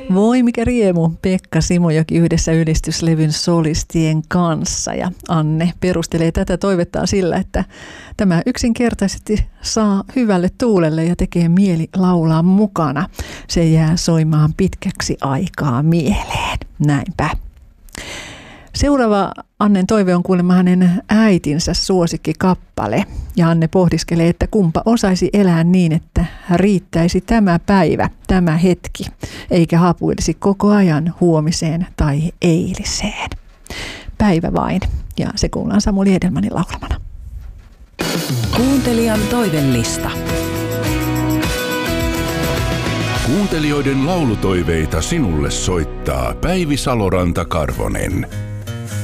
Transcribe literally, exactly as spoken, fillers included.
Voi mikä riemu, Pekka Simojoki yhdessä ylistyslevyn solistien kanssa. Ja Anne perustelee tätä toivettaan sillä, että tämä yksinkertaisesti saa hyvälle tuulelle ja tekee mieli laulaa mukana. Se jää soimaan pitkäksi aikaa mieleen. Näinpä. Seuraava Annen toive on kuulemma hänen äitinsä suosikkikappale. Ja Anne pohdiskelee, että kumpa osaisi elää niin, että riittäisi tämä päivä, tämä hetki, eikä hapuilisi koko ajan huomiseen tai eiliseen. Päivä vain. Ja se kuullaan Samuli Edelmanin laulamana. Kuuntelijan toivellista. Kuuntelijoiden laulutoiveita sinulle soittaa Päivi Saloranta-Karvonen.